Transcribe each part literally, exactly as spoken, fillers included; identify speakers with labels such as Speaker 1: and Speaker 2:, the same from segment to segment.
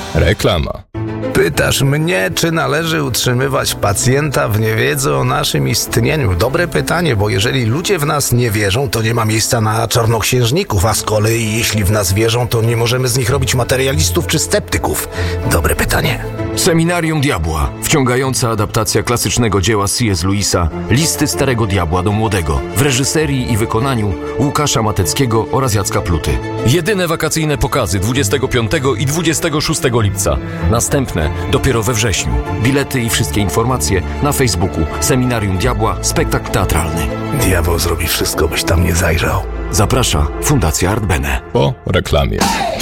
Speaker 1: Reklama.
Speaker 2: Pytasz mnie, czy należy utrzymywać pacjenta w niewiedzy o naszym istnieniu? Dobre pytanie, bo jeżeli ludzie w nas nie wierzą, to nie ma miejsca na czarnoksiężników, a z kolei jeśli w nas wierzą, to nie możemy z nich robić materialistów czy sceptyków. Dobre pytanie.
Speaker 3: Seminarium Diabła. Wciągająca adaptacja klasycznego dzieła C S. Lewisa Listy Starego Diabła do Młodego w reżyserii i wykonaniu Łukasza Mateckiego oraz Jacka Pluty. Jedyne wakacyjne pokazy dwudziestego piątego i dwudziestego szóstego lipca. Następne dopiero we wrześniu. Bilety i wszystkie informacje na Facebooku Seminarium Diabła Spektakl Teatralny.
Speaker 2: Diabeł zrobi wszystko, byś tam nie zajrzał.
Speaker 3: Zaprasza Fundacja Art Bene.
Speaker 1: Po reklamie.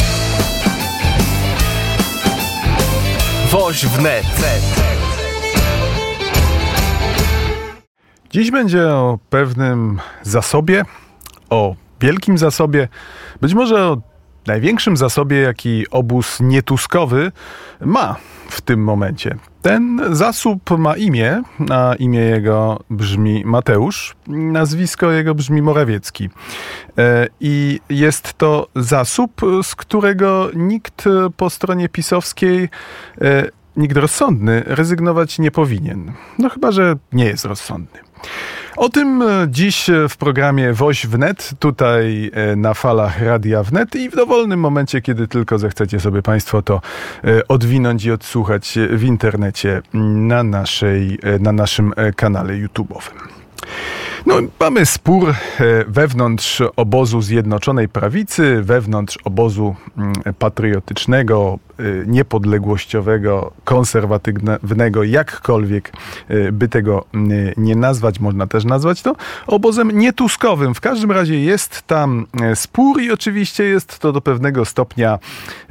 Speaker 4: Woź wnet.
Speaker 5: Dziś będzie o pewnym zasobie, o wielkim zasobie, być może o największym zasobie, jaki obóz nietuskowy ma w tym momencie. Ten zasób ma imię, a imię jego brzmi Mateusz, nazwisko jego brzmi Morawiecki. I jest to zasób, z którego nikt po stronie pisowskiej, nikt rozsądny, rezygnować nie powinien. No chyba że nie jest rozsądny. O tym dziś w programie Woź wnet, tutaj na falach Radia Wnet i w dowolnym momencie, kiedy tylko zechcecie sobie Państwo to odwinąć i odsłuchać w internecie na, naszej, na naszym kanale YouTube'owym. No, mamy spór wewnątrz obozu Zjednoczonej Prawicy, wewnątrz obozu patriotycznego, niepodległościowego, konserwatywnego, jakkolwiek by tego nie nazwać, można też nazwać to obozem nietuskowym. W każdym razie jest tam spór i oczywiście jest to do pewnego stopnia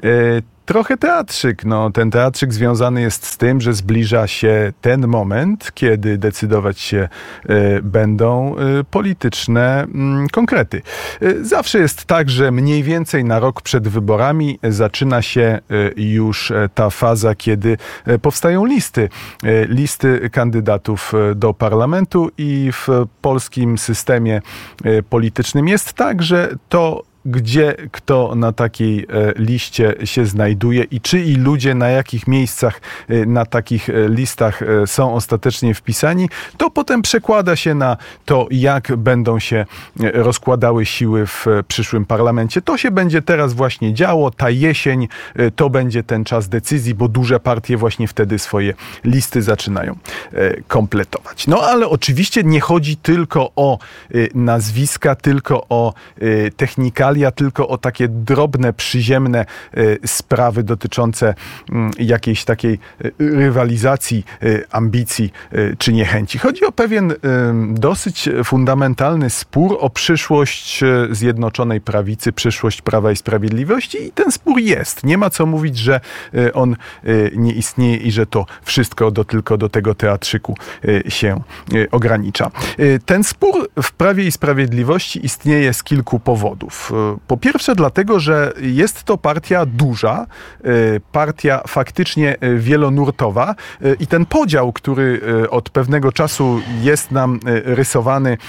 Speaker 5: trochę teatrzyk. No, ten teatrzyk związany jest z tym, że zbliża się ten moment, kiedy decydować się y, będą y, polityczne y, konkrety. Y, zawsze jest tak, że mniej więcej na rok przed wyborami zaczyna się y, już y, ta faza, kiedy y, powstają listy. Y, listy kandydatów y, do parlamentu i w polskim systemie y, politycznym jest tak, że to gdzie kto na takiej liście się znajduje i czyi ludzie na jakich miejscach na takich listach są ostatecznie wpisani, to potem przekłada się na to, jak będą się rozkładały siły w przyszłym parlamencie. To się będzie teraz właśnie działo. Ta jesień to będzie ten czas decyzji, bo duże partie właśnie wtedy swoje listy zaczynają kompletować. No ale oczywiście nie chodzi tylko o nazwiska, tylko o technikalia, tylko o takie drobne, przyziemne y, sprawy dotyczące y, jakiejś takiej y, rywalizacji, y, ambicji y, czy niechęci. Chodzi o pewien y, dosyć fundamentalny spór o przyszłość y, Zjednoczonej Prawicy, przyszłość Prawa i Sprawiedliwości i ten spór jest. Nie ma co mówić, że y, on y, nie istnieje i że to wszystko do, tylko do tego teatrzyku y, się y, ogranicza. Y, ten spór w Prawie i Sprawiedliwości istnieje z kilku powodów. Po pierwsze dlatego, że jest to partia duża, partia faktycznie wielonurtowa i ten podział, który od pewnego czasu jest nam rysowany,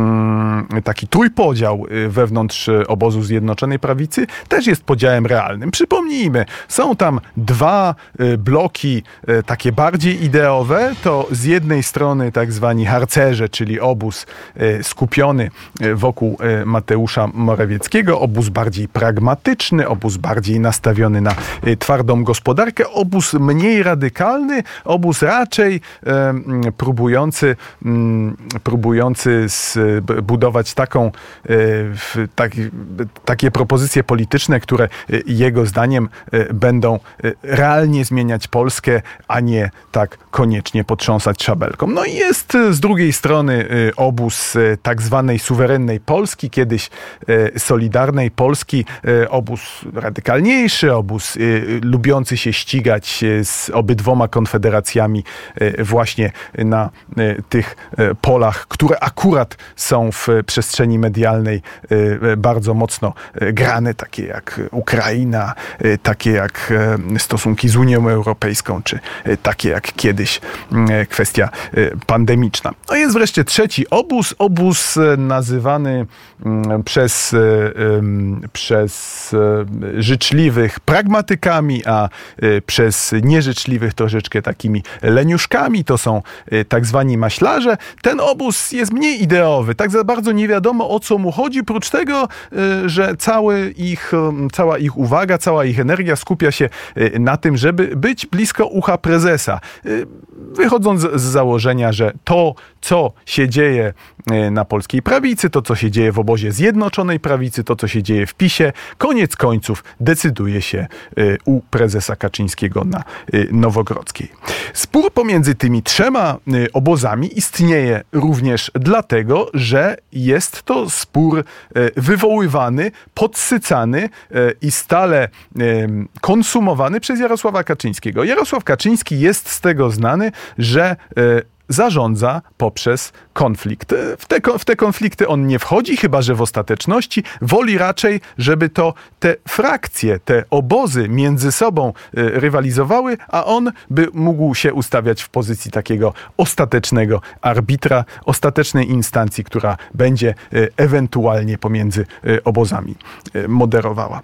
Speaker 5: taki trójpodział wewnątrz obozu Zjednoczonej Prawicy, też jest podziałem realnym. Przypomnijmy, są tam dwa bloki takie bardziej ideowe, to z jednej strony tak zwani harcerze, czyli obóz skupiony wokół Mateusza Morawieckiego, obóz bardziej pragmatyczny, obóz bardziej nastawiony na twardą gospodarkę, obóz mniej radykalny, obóz raczej e, próbujący, m, próbujący budować taką, e, tak, takie propozycje polityczne, które jego zdaniem e, będą realnie zmieniać Polskę, a nie tak koniecznie potrząsać szabelką. No i jest z drugiej strony obóz tak zwanej suwerennej Polski, kiedyś Solidarnej Polski, obóz radykalniejszy, obóz lubiący się ścigać z obydwoma konfederacjami właśnie na tych polach, które akurat są w przestrzeni medialnej bardzo mocno grane, takie jak Ukraina, takie jak stosunki z Unią Europejską, czy takie jak kiedyś kwestia pandemiczna. No jest wreszcie trzeci obóz, obóz nazywany przez przez życzliwych pragmatykami, a przez nieżyczliwych troszeczkę takimi leniuszkami, to są tak zwani maślarze. Ten obóz jest mniej ideowy, tak za bardzo nie wiadomo, o co mu chodzi, prócz tego, że cały ich, cała ich uwaga, cała ich energia skupia się na tym, żeby być blisko ucha prezesa. Wychodząc z założenia, że to, co się dzieje na polskiej prawicy, to, co się dzieje w obozie Zjednoczonej Prawicy, to, co się dzieje w PiSie, koniec końców decyduje się u prezesa Kaczyńskiego na Nowogrodzkiej. Spór pomiędzy tymi trzema obozami istnieje również dlatego, że jest to spór wywoływany, podsycany i stale konsumowany przez Jarosława Kaczyńskiego. Jarosław Kaczyński jest z tego znany, że zarządza poprzez konflikt. W te, w te konflikty on nie wchodzi, chyba że w ostateczności woli raczej, żeby to te frakcje, te obozy między sobą rywalizowały, a on by mógł się ustawiać w pozycji takiego ostatecznego arbitra, ostatecznej instancji, która będzie ewentualnie pomiędzy obozami moderowała.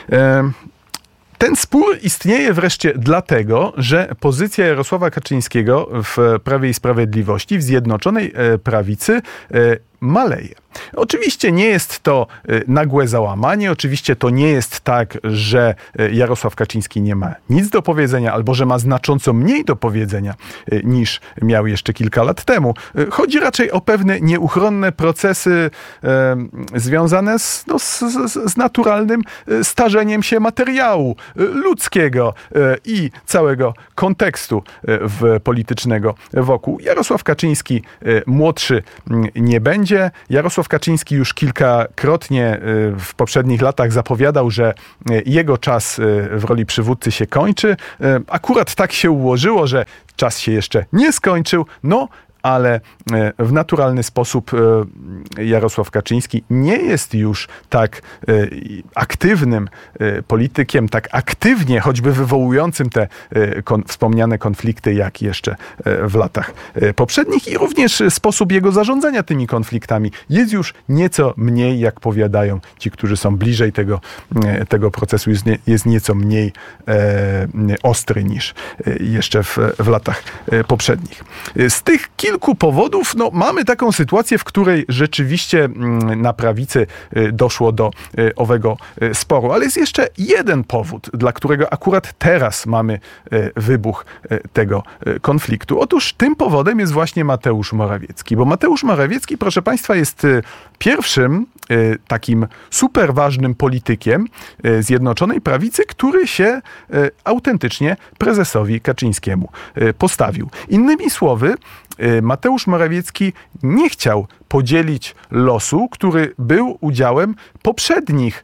Speaker 5: Ten spór istnieje wreszcie dlatego, że pozycja Jarosława Kaczyńskiego w Prawie i Sprawiedliwości, w Zjednoczonej Prawicy maleje. Oczywiście nie jest to nagłe załamanie, oczywiście to nie jest tak, że Jarosław Kaczyński nie ma nic do powiedzenia, albo że ma znacząco mniej do powiedzenia niż miał jeszcze kilka lat temu. Chodzi raczej o pewne nieuchronne procesy e, związane z, no, z, z naturalnym starzeniem się materiału ludzkiego e, i całego kontekstu w politycznego wokół. Jarosław Kaczyński e, młodszy nie będzie. Jarosław Kaczyński już kilkakrotnie w poprzednich latach zapowiadał, że jego czas w roli przywódcy się kończy. Akurat tak się ułożyło, że czas się jeszcze nie skończył, no ale w naturalny sposób Jarosław Kaczyński nie jest już tak aktywnym politykiem, tak aktywnie, choćby wywołującym te kon- wspomniane konflikty, jak jeszcze w latach poprzednich, i również sposób jego zarządzania tymi konfliktami jest już nieco mniej, jak powiadają ci, którzy są bliżej tego, tego procesu, jest, nie, jest nieco mniej e, ostry niż jeszcze w, w latach poprzednich. Z tych kilku kilku powodów no, mamy taką sytuację, w której rzeczywiście na prawicy doszło do owego sporu. Ale jest jeszcze jeden powód, dla którego akurat teraz mamy wybuch tego konfliktu. Otóż tym powodem jest właśnie Mateusz Morawiecki. Bo Mateusz Morawiecki, proszę Państwa, jest pierwszym takim super ważnym politykiem Zjednoczonej Prawicy, który się autentycznie prezesowi Kaczyńskiemu postawił. Innymi słowy, Mateusz Morawiecki nie chciał podzielić losu, który był udziałem poprzednich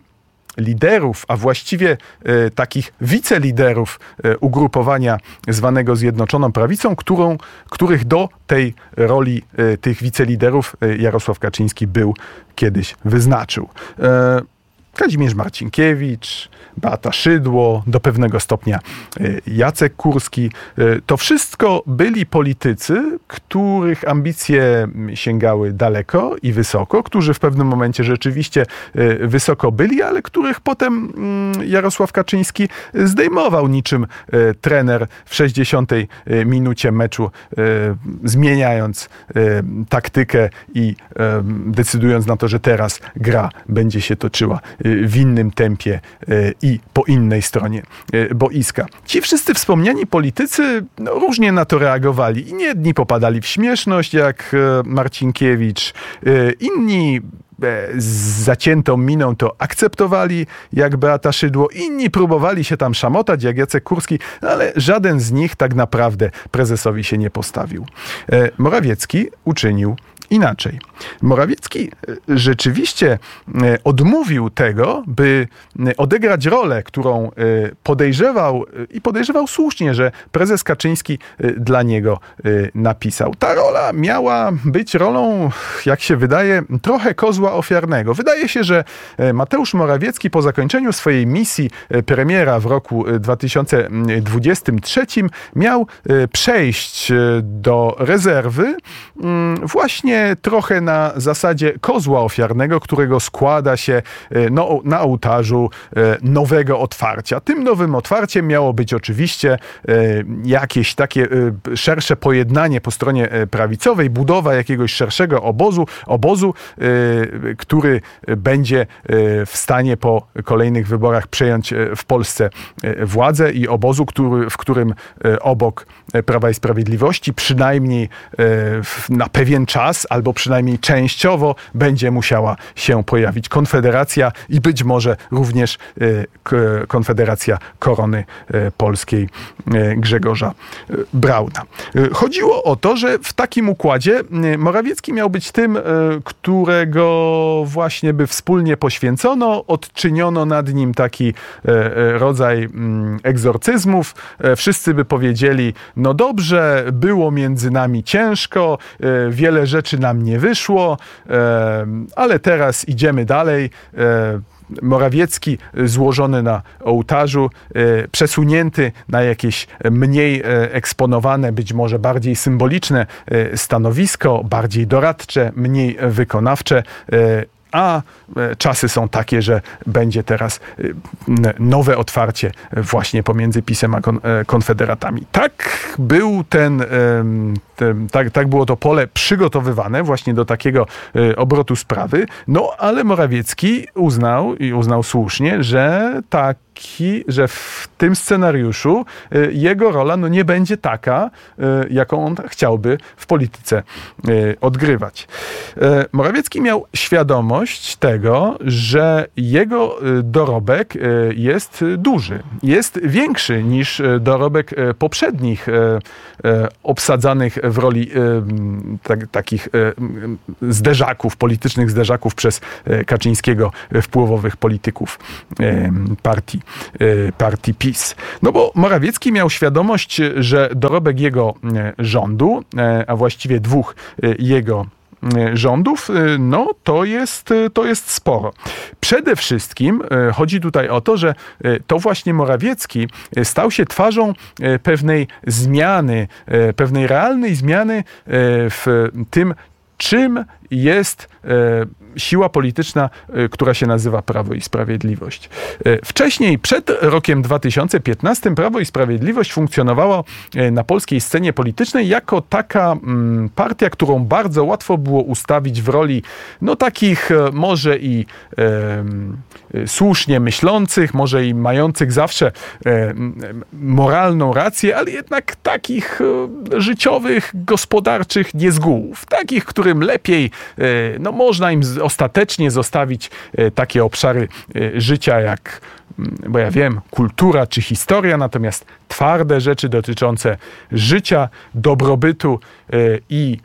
Speaker 5: liderów, a właściwie e, takich wiceliderów e, ugrupowania zwanego Zjednoczoną Prawicą, którą, których do tej roli e, tych wiceliderów e, Jarosław Kaczyński był kiedyś wyznaczył. E, Kazimierz Marcinkiewicz, Beata Szydło, do pewnego stopnia Jacek Kurski. To wszystko byli politycy, których ambicje sięgały daleko i wysoko, którzy w pewnym momencie rzeczywiście wysoko byli, ale których potem Jarosław Kaczyński zdejmował niczym trener w sześćdziesiątej minucie meczu, zmieniając taktykę i decydując na to, że teraz gra będzie się toczyła w innym tempie i po innej stronie boiska. Ci wszyscy wspomniani politycy no, różnie na to reagowali. I jedni popadali w śmieszność, jak Marcinkiewicz, inni z zaciętą miną to akceptowali, jak Beata Szydło, inni próbowali się tam szamotać, jak Jacek Kurski, ale żaden z nich tak naprawdę prezesowi się nie postawił. Morawiecki uczynił inaczej. Morawiecki rzeczywiście odmówił tego, by odegrać rolę, którą podejrzewał i podejrzewał słusznie, że prezes Kaczyński dla niego napisał. Ta rola miała być rolą, jak się wydaje, trochę kozła ofiarnego. Wydaje się, że Mateusz Morawiecki po zakończeniu swojej misji premiera w roku dwa tysiące dwudziestym trzecim miał przejść do rezerwy właśnie właśnie trochę na zasadzie kozła ofiarnego, którego składa się no, na ołtarzu nowego otwarcia. Tym nowym otwarciem miało być oczywiście jakieś takie szersze pojednanie po stronie prawicowej, budowa jakiegoś szerszego obozu, obozu, który będzie w stanie po kolejnych wyborach przejąć w Polsce władzę i obozu, który, w którym obok Prawa i Sprawiedliwości przynajmniej na pewien czas, albo przynajmniej częściowo będzie musiała się pojawić Konfederacja i być może również Konfederacja Korony Polskiej Grzegorza Brauna. Chodziło o to, że w takim układzie Morawiecki miał być tym, którego właśnie by wspólnie poświęcono, odczyniono nad nim taki rodzaj egzorcyzmów. Wszyscy by powiedzieli, no dobrze, było między nami ciężko, wiele rzeczy nam nie wyszło, ale teraz idziemy dalej. Morawiecki złożony na ołtarzu, przesunięty na jakieś mniej eksponowane, być może bardziej symboliczne stanowisko, bardziej doradcze, mniej wykonawcze, a czasy są takie, że będzie teraz nowe otwarcie właśnie pomiędzy PiS-em a Konfederatami. Tak był ten, ten tak, tak było to pole przygotowywane właśnie do takiego obrotu sprawy, no ale Morawiecki uznał i uznał słusznie, że tak że w tym scenariuszu jego rola no nie będzie taka, jaką on chciałby w polityce odgrywać. Morawiecki miał świadomość tego, że jego dorobek jest duży. Jest większy niż dorobek poprzednich obsadzanych w roli tak, takich zderzaków, politycznych zderzaków przez Kaczyńskiego wpływowych polityków partii. partii PiS. No bo Morawiecki miał świadomość, że dorobek jego rządu, a właściwie dwóch jego rządów, no to jest, to jest sporo. Przede wszystkim chodzi tutaj o to, że to właśnie Morawiecki stał się twarzą pewnej zmiany, pewnej realnej zmiany w tym, czym jest e, siła polityczna, e, która się nazywa Prawo i Sprawiedliwość. E, wcześniej, przed rokiem dwa tysiące piętnastym, Prawo i Sprawiedliwość funkcjonowało e, na polskiej scenie politycznej jako taka m, partia, którą bardzo łatwo było ustawić w roli no takich e, może i e, e, słusznie myślących, może i mających zawsze e, moralną rację, ale jednak takich e, życiowych, gospodarczych niezgółów. Takich, którym lepiej no można im ostatecznie zostawić takie obszary życia jak, bo ja wiem, kultura czy historia, natomiast twarde rzeczy dotyczące życia, dobrobytu i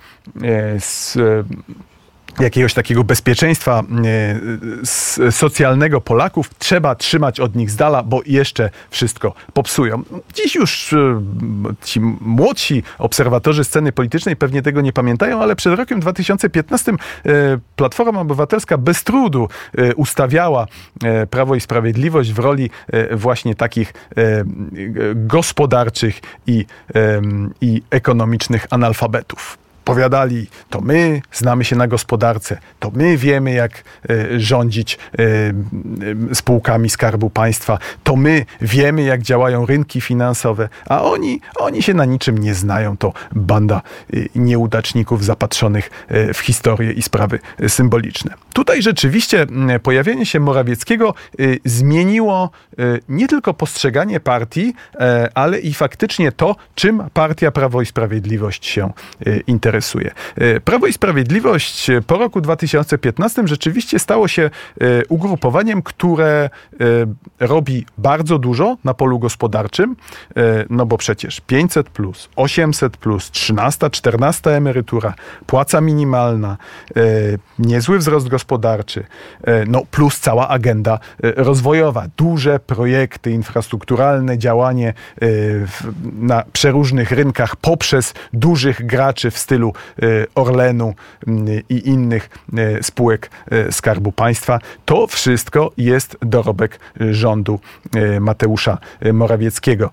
Speaker 5: jakiegoś takiego bezpieczeństwa socjalnego Polaków trzeba trzymać od nich z dala, bo jeszcze wszystko popsują. Dziś już ci młodsi obserwatorzy sceny politycznej pewnie tego nie pamiętają, ale przed rokiem dwa tysiące piętnastym Platforma Obywatelska bez trudu ustawiała Prawo i Sprawiedliwość w roli właśnie takich gospodarczych i, i ekonomicznych analfabetów. Powiadali, to my znamy się na gospodarce, to my wiemy, jak y, rządzić y, spółkami Skarbu Państwa, to my wiemy, jak działają rynki finansowe, a oni, oni się na niczym nie znają. To banda y, nieudaczników zapatrzonych y, w historię i sprawy y, symboliczne. Tutaj rzeczywiście y, pojawienie się Morawieckiego y, zmieniło y, nie tylko postrzeganie partii, y, ale i faktycznie to, czym partia Prawo i Sprawiedliwość się y, interesuje. Prawo i Sprawiedliwość po roku dwa tysiące piętnastym rzeczywiście stało się ugrupowaniem, które robi bardzo dużo na polu gospodarczym, no bo przecież pięćset plus, osiemset plus, trzynasta, czternasta emerytura, płaca minimalna, niezły wzrost gospodarczy, no plus cała agenda rozwojowa, duże projekty infrastrukturalne, działanie na przeróżnych rynkach poprzez dużych graczy w stylu Orlenu i innych spółek Skarbu Państwa. To wszystko jest dorobek rządu Mateusza Morawieckiego.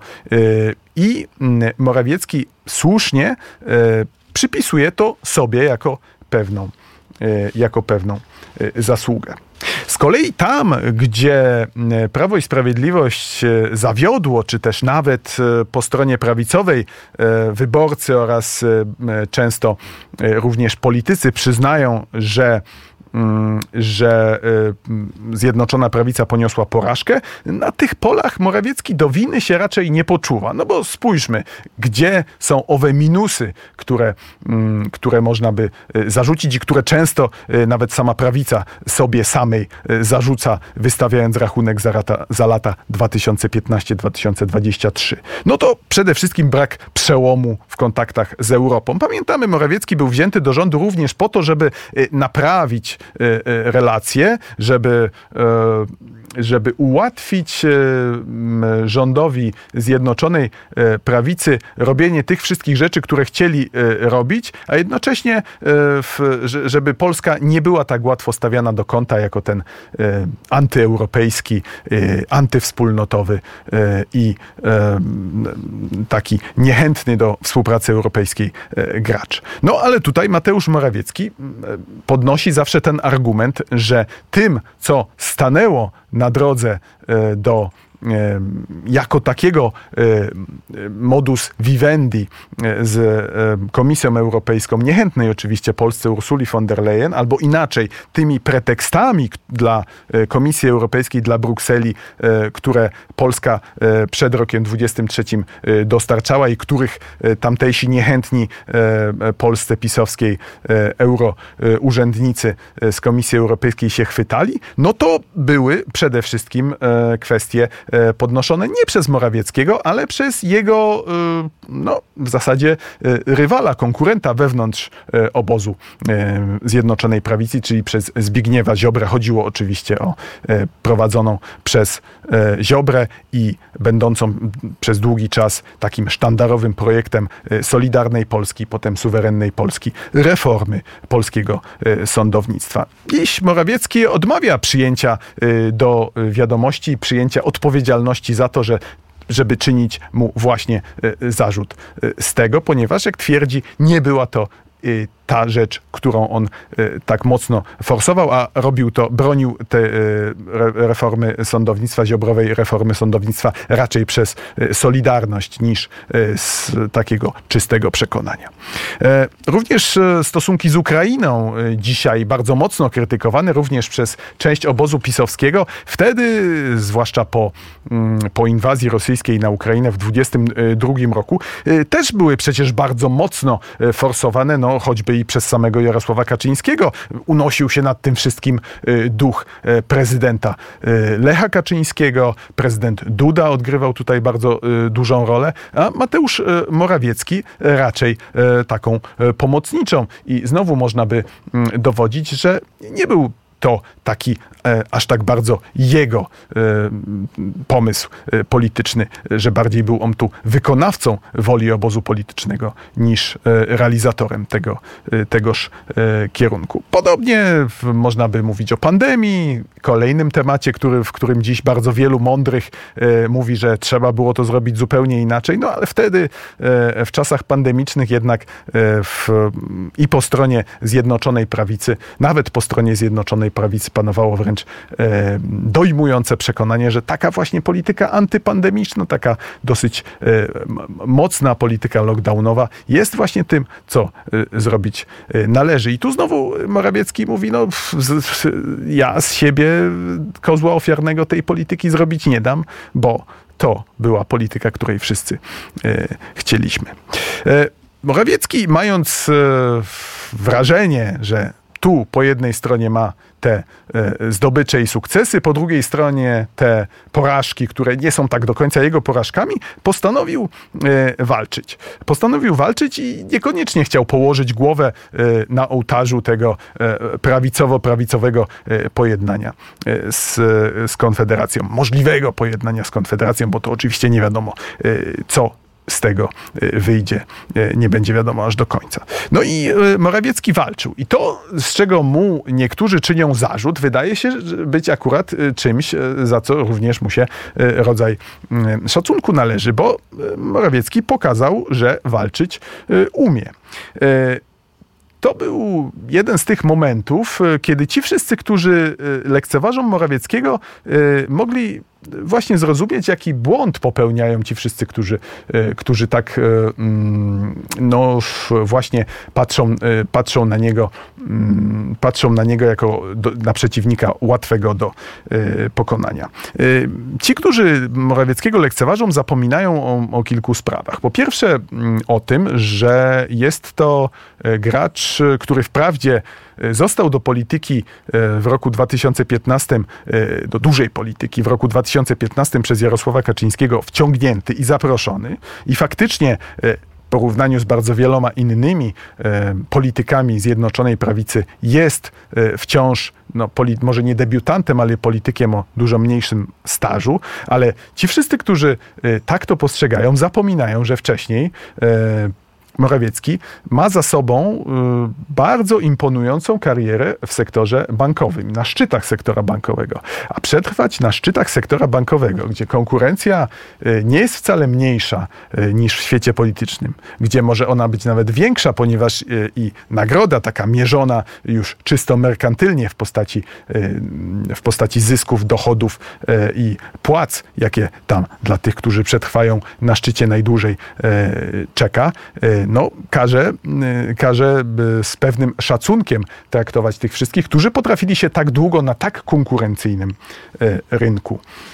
Speaker 5: I Morawiecki słusznie przypisuje to sobie jako pewną, jako pewną zasługę. Z kolei tam, gdzie Prawo i Sprawiedliwość zawiodło, czy też nawet po stronie prawicowej wyborcy oraz często również politycy przyznają, że że Zjednoczona Prawica poniosła porażkę, na tych polach Morawiecki do winy się raczej nie poczuwa. No bo spójrzmy, gdzie są owe minusy, które, które można by zarzucić i które często nawet sama prawica sobie samej zarzuca, wystawiając rachunek za lata, za lata dwa tysiące piętnasty do dwa tysiące dwudziestego trzeciego. No to przede wszystkim brak przełomu w kontaktach z Europą. Pamiętamy, Morawiecki był wzięty do rządu również po to, żeby naprawić relacje, żeby, żeby ułatwić rządowi Zjednoczonej Prawicy robienie tych wszystkich rzeczy, które chcieli robić, a jednocześnie żeby Polska nie była tak łatwo stawiana do kąta jako ten antyeuropejski, antywspólnotowy i taki niechętny do współpracy europejskiej gracz. No ale tutaj Mateusz Morawiecki podnosi zawsze ten argument, że tym, co stanęło na drodze do jako takiego modus vivendi z Komisją Europejską, niechętnej oczywiście Polsce Ursuli von der Leyen, albo inaczej, tymi pretekstami dla Komisji Europejskiej, dla Brukseli, które Polska przed rokiem dwudziestym trzecim dostarczała i których tamtejsi niechętni Polsce pisowskiej eurourzędnicy z Komisji Europejskiej się chwytali, no to były przede wszystkim kwestie podnoszone nie przez Morawieckiego, ale przez jego no, w zasadzie rywala, konkurenta wewnątrz obozu Zjednoczonej Prawicy, czyli przez Zbigniewa Ziobrę. Chodziło oczywiście o prowadzoną przez Ziobrę i będącą przez długi czas takim sztandarowym projektem Solidarnej Polski, potem suwerennej Polski, reformy polskiego sądownictwa. Dziś Morawiecki odmawia przyjęcia do wiadomości, przyjęcia odpowiedzialności za to, że żeby czynić mu właśnie zarzut z tego, ponieważ, jak twierdzi, nie była to ta rzecz, którą on tak mocno forsował, a robił to, bronił tej reformy sądownictwa, ziobrowej reformy sądownictwa raczej przez solidarność niż z takiego czystego przekonania. Również stosunki z Ukrainą dzisiaj bardzo mocno krytykowane, również przez część obozu pisowskiego. Wtedy, zwłaszcza po, po inwazji rosyjskiej na Ukrainę w dwudziestym drugim roku, też były przecież bardzo mocno forsowane, no choćby i przez samego Jarosława Kaczyńskiego. Unosił się nad tym wszystkim duch prezydenta Lecha Kaczyńskiego. Prezydent Duda odgrywał tutaj bardzo dużą rolę, a Mateusz Morawiecki raczej taką pomocniczą. I znowu można by dowodzić, że nie był to taki e, aż tak bardzo jego e, pomysł e, polityczny, że bardziej był on tu wykonawcą woli obozu politycznego niż e, realizatorem tego, e, tegoż e, kierunku. Podobnie w, można by mówić o pandemii, kolejnym temacie, który, w którym dziś bardzo wielu mądrych e, mówi, że trzeba było to zrobić zupełnie inaczej, no ale wtedy e, w czasach pandemicznych jednak e, w, i po stronie Zjednoczonej Prawicy, nawet po stronie Zjednoczonej Prawicy panowało wręcz e, dojmujące przekonanie, że taka właśnie polityka antypandemiczna, taka dosyć e, mocna polityka lockdownowa jest właśnie tym, co e, zrobić e, należy. I tu znowu Morawiecki mówi, no z, z, ja z siebie kozła ofiarnego tej polityki zrobić nie dam, bo to była polityka, której wszyscy e, chcieliśmy. E, Morawiecki, mając e, wrażenie, że tu po jednej stronie ma te e, zdobycze i sukcesy, po drugiej stronie te porażki, które nie są tak do końca jego porażkami, postanowił e, walczyć. Postanowił walczyć i niekoniecznie chciał położyć głowę e, na ołtarzu tego e, prawicowo-prawicowego e, pojednania e, z, z Konfederacją. Możliwego pojednania z Konfederacją, bo to oczywiście nie wiadomo, e, co z tego wyjdzie, nie będzie wiadomo aż do końca. No i Morawiecki walczył. I to, z czego mu niektórzy czynią zarzut, wydaje się być akurat czymś, za co również mu się rodzaj szacunku należy, bo Morawiecki pokazał, że walczyć umie. to był jeden z tych momentów, kiedy ci wszyscy, którzy lekceważą Morawieckiego, mogli właśnie zrozumieć, jaki błąd popełniają ci wszyscy, którzy, którzy tak no właśnie patrzą, patrzą na niego, patrzą na niego jako do, na przeciwnika łatwego do pokonania. Ci, którzy Morawieckiego lekceważą, zapominają o, o kilku sprawach. Po pierwsze o tym, że jest to gracz, który wprawdzie został do polityki w roku dwa tysiące piętnastym, do dużej polityki w roku dwa tysiące piętnastym przez Jarosława Kaczyńskiego wciągnięty i zaproszony i faktycznie w porównaniu z bardzo wieloma innymi e, politykami Zjednoczonej Prawicy jest e, wciąż, no, polit, może nie debiutantem, ale politykiem o dużo mniejszym stażu, ale ci wszyscy, którzy e, tak to postrzegają, zapominają, że wcześniej e, Morawiecki ma za sobą y, bardzo imponującą karierę w sektorze bankowym, na szczytach sektora bankowego. A przetrwać na szczytach sektora bankowego, gdzie konkurencja y, nie jest wcale mniejsza y, niż w świecie politycznym, gdzie może ona być nawet większa, ponieważ y, i nagroda taka mierzona już czysto merkantylnie w postaci, y, w postaci zysków, dochodów y, i płac, jakie tam dla tych, którzy przetrwają na szczycie najdłużej y, czeka, y, no, każe, każe z pewnym szacunkiem traktować tych wszystkich, którzy potrafili się tak długo na tak konkurencyjnym rynku,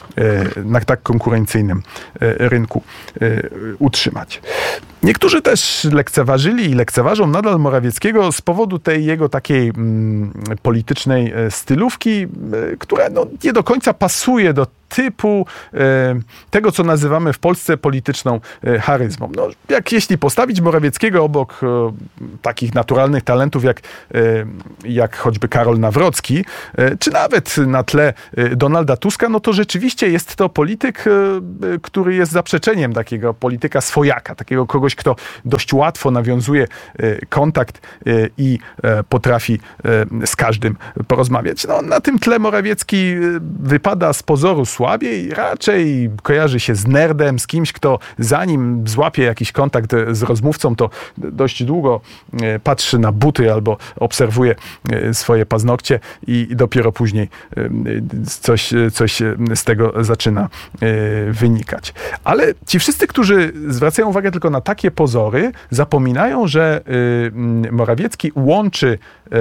Speaker 5: na tak konkurencyjnym rynku utrzymać. Niektórzy też lekceważyli i lekceważą nadal Morawieckiego z powodu tej jego takiej mm, politycznej stylówki, która no, nie do końca pasuje do typu e, tego, co nazywamy w Polsce polityczną e, charyzmą. No, jak jeśli postawić Morawieckiego obok e, takich naturalnych talentów jak, e, jak choćby Karol Nawrocki, e, czy nawet na tle e, Donalda Tuska, no to rzeczywiście jest to polityk, e, który jest zaprzeczeniem takiego polityka swojaka, takiego kogoś, kto dość łatwo nawiązuje e, kontakt e, i e, potrafi e, z każdym porozmawiać. No, na tym tle Morawiecki wypada z pozoru słabiej, raczej kojarzy się z nerdem, z kimś, kto zanim złapie jakiś kontakt z rozmówcą, to dość długo patrzy na buty albo obserwuje swoje paznokcie i dopiero później coś, coś z tego zaczyna wynikać. Ale ci wszyscy, którzy zwracają uwagę tylko na takie pozory, zapominają, że Morawiecki łączy,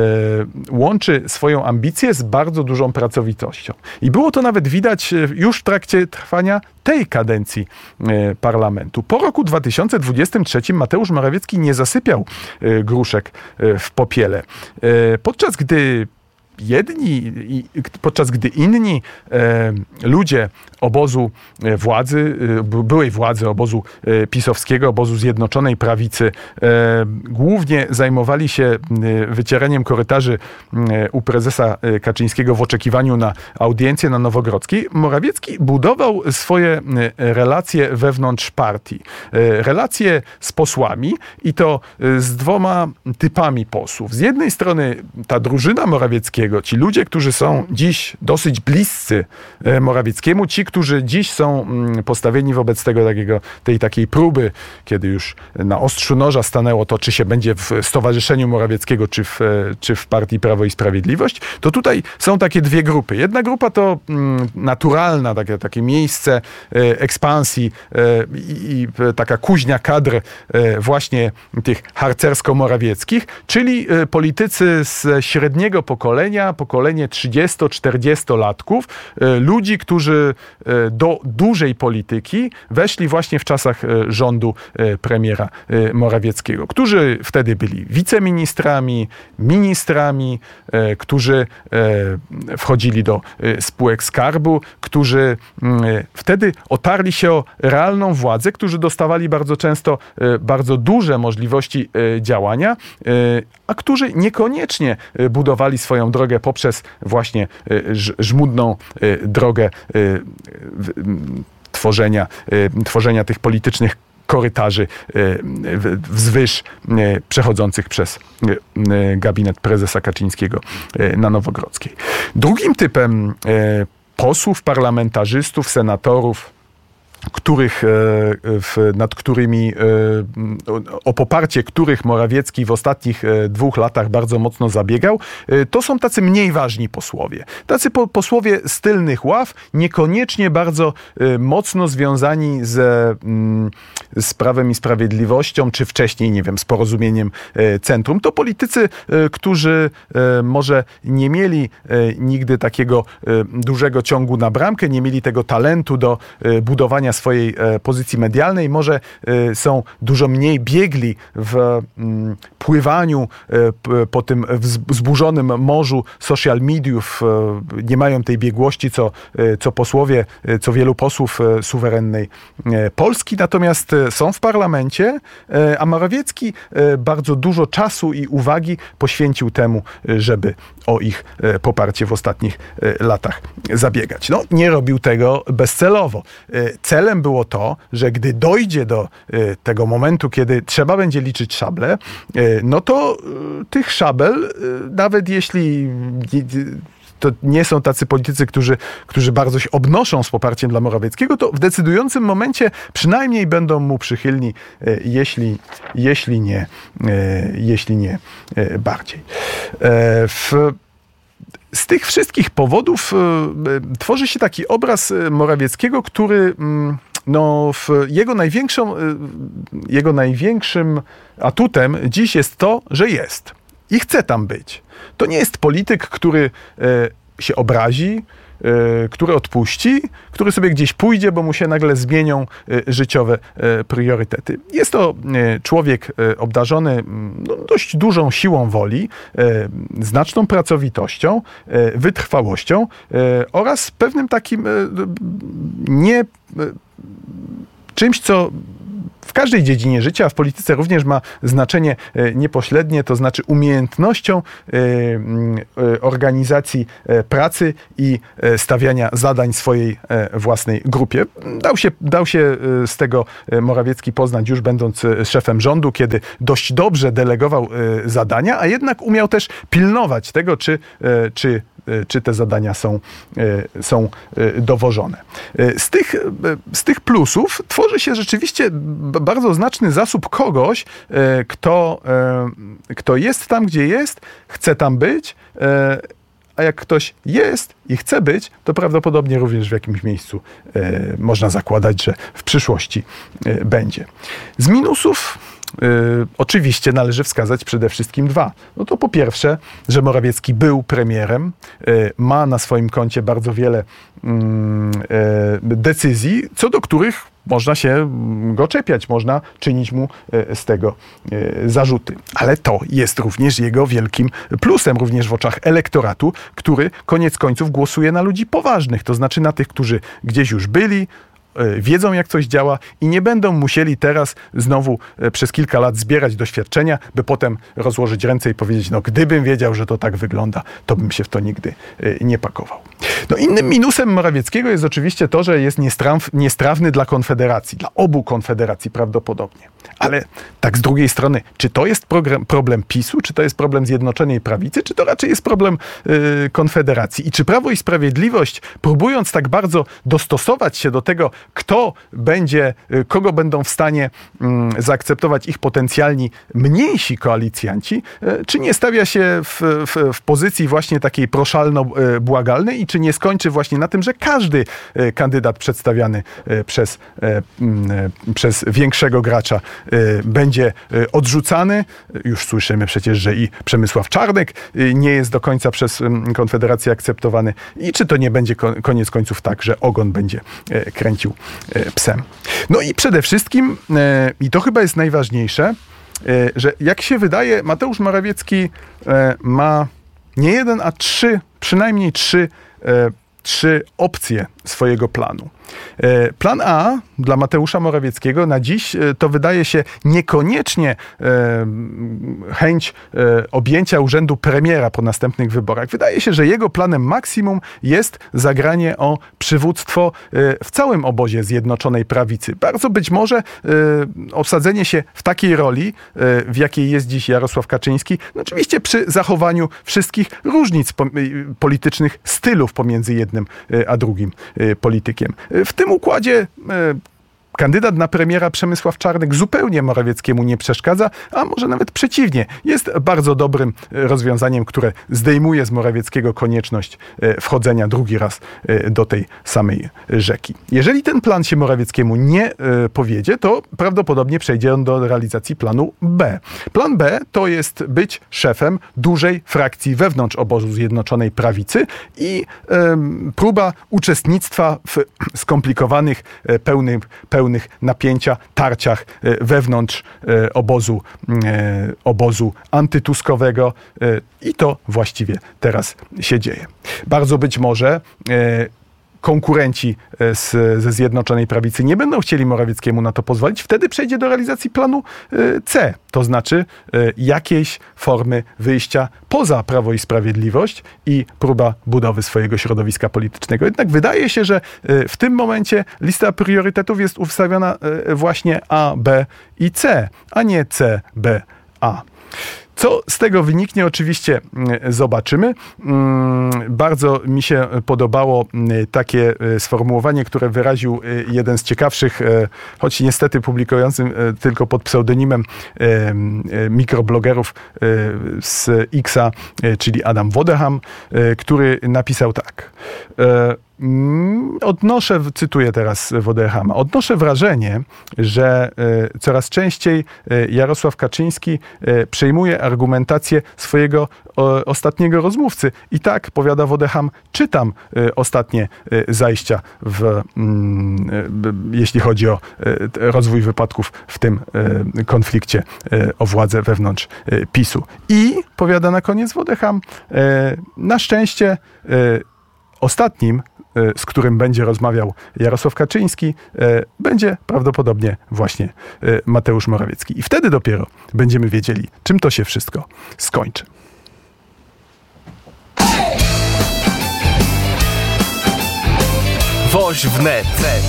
Speaker 5: łączy swoją ambicję z bardzo dużą pracowitością. I było to nawet widać już w trakcie trwania tej kadencji parlamentu. Po roku dwa tysiące dwudziestym trzecim Mateusz Morawiecki nie zasypiał gruszek w popiele. Podczas gdy jedni, podczas gdy inni e, ludzie obozu władzy, e, byłej władzy obozu e, pisowskiego, obozu Zjednoczonej Prawicy, e, głównie zajmowali się e, wycieraniem korytarzy e, u prezesa Kaczyńskiego w oczekiwaniu na audiencję na Nowogrodzkiej, Morawiecki budował swoje e, relacje wewnątrz partii. E, relacje z posłami i to e, z dwoma typami posłów. Z jednej strony ta drużyna Morawieckiego, ci ludzie, którzy są dziś dosyć bliscy Morawieckiemu, ci, którzy dziś są postawieni wobec tego takiego, tej takiej próby, kiedy już na ostrzu noża stanęło to, czy się będzie w Stowarzyszeniu Morawieckiego, czy w, czy w Partii Prawo i Sprawiedliwość, to tutaj są takie dwie grupy. Jedna grupa to naturalna, takie, takie miejsce ekspansji i, i taka kuźnia kadr właśnie tych harcersko-morawieckich, czyli politycy z średniego pokolenia, pokolenie trzydziesto-czterdziestolatków, ludzi, którzy do dużej polityki weszli właśnie w czasach rządu premiera Morawieckiego, którzy wtedy byli wiceministrami, ministrami, którzy wchodzili do spółek skarbu, którzy wtedy otarli się o realną władzę, którzy dostawali bardzo często bardzo duże możliwości działania, a którzy niekoniecznie budowali swoją drogę poprzez właśnie żmudną drogę tworzenia, tworzenia tych politycznych korytarzy wzwyż przechodzących przez gabinet prezesa Kaczyńskiego na Nowogrodzkiej. Drugim typem posłów, parlamentarzystów, senatorów, których, w, nad którymi, o poparcie których Morawiecki w ostatnich dwóch latach bardzo mocno zabiegał, to są tacy mniej ważni posłowie. Tacy po, posłowie z tylnych ław, niekoniecznie bardzo mocno związani ze, z Prawem i Sprawiedliwością, czy wcześniej, nie wiem, z Porozumieniem Centrum. To politycy, którzy może nie mieli nigdy takiego dużego ciągu na bramkę, nie mieli tego talentu do budowania swojej pozycji medialnej, może są dużo mniej biegli w pływaniu po tym wzburzonym morzu social mediów, nie mają tej biegłości, co, co posłowie, co wielu posłów suwerennej Polski, natomiast są w parlamencie, a Morawiecki bardzo dużo czasu i uwagi poświęcił temu, żeby o ich poparcie w ostatnich latach zabiegać. No, nie robił tego bezcelowo. Celem było to, że gdy dojdzie do tego momentu, kiedy trzeba będzie liczyć szable, no to tych szabel, nawet jeśli to nie są tacy politycy, którzy, którzy bardzo się obnoszą z poparciem dla Morawieckiego, to w decydującym momencie przynajmniej będą mu przychylni, jeśli, jeśli, nie, jeśli nie bardziej. W Z tych wszystkich powodów tworzy się taki obraz Morawieckiego, który no, w jego, największą, jego największym atutem dziś jest to, że jest i chce tam być. To nie jest polityk, który się obrazi, który odpuści, który sobie gdzieś pójdzie, bo mu się nagle zmienią życiowe priorytety. Jest to człowiek obdarzony no, dość dużą siłą woli, znaczną pracowitością, wytrwałością oraz pewnym takim nie czymś, co w każdej dziedzinie życia, a w polityce również ma znaczenie niepośrednie, to znaczy umiejętnością organizacji pracy i stawiania zadań swojej własnej grupie. Dał się, dał się z tego Morawiecki poznać już będąc szefem rządu, kiedy dość dobrze delegował zadania, a jednak umiał też pilnować tego, czy, czy czy te zadania są, są dowożone. Z tych, z tych plusów tworzy się rzeczywiście bardzo znaczny zasób kogoś, kto, kto jest tam, gdzie jest, chce tam być, a jak ktoś jest i chce być, to prawdopodobnie również w jakimś miejscu można zakładać, że w przyszłości będzie. Z minusów Yy, oczywiście należy wskazać przede wszystkim dwa. No to po pierwsze, że Morawiecki był premierem, yy, ma na swoim koncie bardzo wiele yy, yy, decyzji, co do których można się go czepiać, można czynić mu z tego zarzuty. Ale to jest również jego wielkim plusem, również w oczach elektoratu, który koniec końców głosuje na ludzi poważnych, to znaczy na tych, którzy gdzieś już byli, wiedzą, jak coś działa i nie będą musieli teraz znowu przez kilka lat zbierać doświadczenia, by potem rozłożyć ręce i powiedzieć, no gdybym wiedział, że to tak wygląda, to bym się w to nigdy nie pakował. No innym minusem Morawieckiego jest oczywiście to, że jest niestraw, niestrawny dla Konfederacji, dla obu Konfederacji prawdopodobnie. Ale tak z drugiej strony, czy to jest program, problem PiSu, czy to jest problem Zjednoczonej Prawicy, czy to raczej jest problem yy, Konfederacji? I czy Prawo i Sprawiedliwość, próbując tak bardzo dostosować się do tego, kto będzie, yy, kogo będą w stanie yy, zaakceptować ich potencjalni mniejsi koalicjanci, yy, czy nie stawia się w, w, w pozycji właśnie takiej proszalno-błagalnej i czy nie skończy właśnie na tym, że każdy yy, kandydat przedstawiany yy, przez, yy, yy, przez większego gracza będzie odrzucany. Już słyszymy przecież, że i Przemysław Czarnek nie jest do końca przez Konfederację akceptowany. I czy to nie będzie koniec końców tak, że ogon będzie kręcił psem. No i przede wszystkim, i to chyba jest najważniejsze, że jak się wydaje, Mateusz Morawiecki ma nie jeden, a trzy, przynajmniej trzy, trzy opcje swojego planu. Plan A dla Mateusza Morawieckiego na dziś to wydaje się niekoniecznie chęć objęcia urzędu premiera po następnych wyborach. Wydaje się, że jego planem maksimum jest zagranie o przywództwo w całym obozie Zjednoczonej Prawicy. Bardzo być może obsadzenie się w takiej roli, w jakiej jest dziś Jarosław Kaczyński, no oczywiście przy zachowaniu wszystkich różnic politycznych stylów pomiędzy jednym a drugim politykiem. W tym układzie kandydat na premiera Przemysław Czarnek zupełnie Morawieckiemu nie przeszkadza, a może nawet przeciwnie. Jest bardzo dobrym rozwiązaniem, które zdejmuje z Morawieckiego konieczność wchodzenia drugi raz do tej samej rzeki. Jeżeli ten plan się Morawieckiemu nie powiedzie, to prawdopodobnie przejdzie on do realizacji planu B. Plan B to jest być szefem dużej frakcji wewnątrz obozu Zjednoczonej Prawicy i um, próba uczestnictwa w skomplikowanych, pełnych, pełnych napięcia, tarciach wewnątrz obozu, obozu antytuskowego i to właściwie teraz się dzieje. Bardzo być może konkurenci z, ze Zjednoczonej Prawicy nie będą chcieli Morawieckiemu na to pozwolić, wtedy przejdzie do realizacji planu C, to znaczy jakiejś formy wyjścia poza Prawo i Sprawiedliwość i próba budowy swojego środowiska politycznego. Jednak wydaje się, że w tym momencie lista priorytetów jest ustawiona właśnie A, B i C, a nie C, B, A. Co z tego wyniknie, oczywiście zobaczymy. Bardzo mi się podobało takie sformułowanie, które wyraził jeden z ciekawszych, choć niestety publikującym tylko pod pseudonimem mikroblogerów z Xa, czyli Adam Wodeham, który napisał tak. Odnoszę, cytuję teraz Wodehama, odnoszę wrażenie, że coraz częściej Jarosław Kaczyński przejmuje argumentację swojego ostatniego rozmówcy. I tak, powiada Wodeham, czytam ostatnie zajścia, w, jeśli chodzi o rozwój wypadków w tym konflikcie o władzę wewnątrz PiSu. I, powiada na koniec Wodeham, na szczęście ostatnim, z którym będzie rozmawiał Jarosław Kaczyński, będzie prawdopodobnie właśnie Mateusz Morawiecki. I wtedy dopiero będziemy wiedzieli, czym to się wszystko skończy.
Speaker 1: Woź wnet.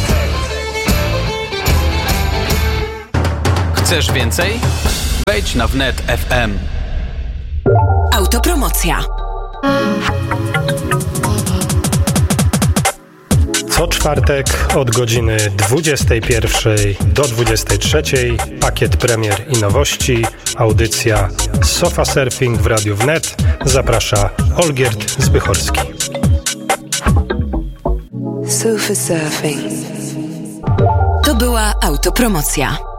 Speaker 1: Chcesz więcej? Wejdź na wnet kropka f m.
Speaker 4: Autopromocja.
Speaker 6: Co czwartek od godziny dwudziestej pierwszej do dwudziestej trzeciej pakiet premier i nowości, audycja Sofa Surfing w Radiu Wnet. Zaprasza Olgierd Zbychorski.
Speaker 4: Sofa Surfing. To była autopromocja.